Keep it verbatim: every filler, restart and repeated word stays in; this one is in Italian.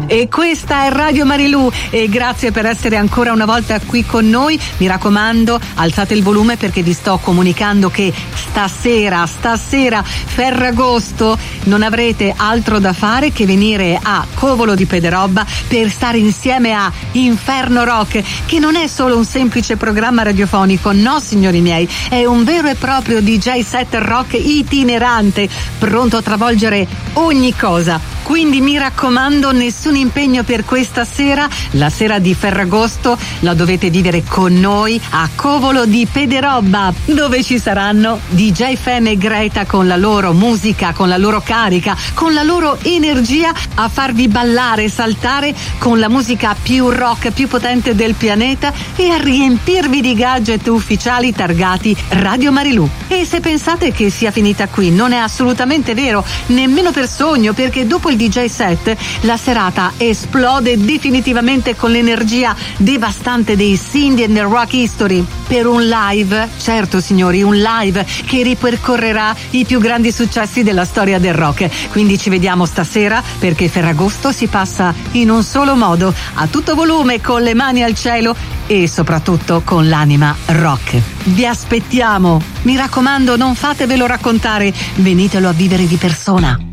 E questa è Radio Marilù e grazie per essere ancora una volta qui con noi. Mi raccomando, alzate il volume perché vi sto comunicando che stasera, stasera Ferragosto non avrete altro da fare che venire a Covolo di Pederobba per stare insieme a Inferno Rock, che non è solo un semplice programma radiofonico, no signori miei, è un vero e proprio D J set rock itinerante, pronto a travolgere ogni cosa. Quindi mi raccomando, nessun impegno per questa sera. La sera di Ferragosto la dovete vivere con noi a Covolo di Pederobba, dove ci saranno D J Fem e Greta con la loro musica, con la loro carica, con la loro energia a farvi ballare, saltare con la musica più rock, più potente del pianeta e a riempirvi di gadget ufficiali targati Radio Marilù. E se pensate che sia finita qui, non è assolutamente vero, nemmeno per sogno, perché dopo il D J set la serata esplode definitivamente con l'energia devastante dei Cindy and the Rock History per un live, certo signori, un live che ripercorrerà i più grandi successi della storia del rock. Quindi ci vediamo stasera, perché Ferragosto si passa in un solo modo, a tutto volume, con le mani al cielo e soprattutto con l'anima rock. Vi aspettiamo, mi raccomando, non fatevelo raccontare, venitelo a vivere di persona.